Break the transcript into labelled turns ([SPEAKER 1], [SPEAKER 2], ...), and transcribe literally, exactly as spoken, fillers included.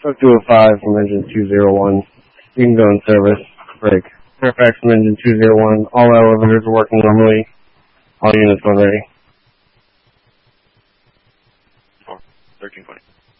[SPEAKER 1] Truck two oh five from engine two oh one. You can go in service. Break. Fairfax from engine two oh one. All elevators are working normally. All units going ready.
[SPEAKER 2] four, thirteen twenty.